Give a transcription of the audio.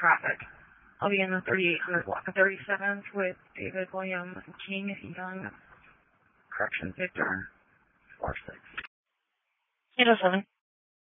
traffic. I'll be in the 3800 block of 37th with David William King Young, correction, Victor 46. 807.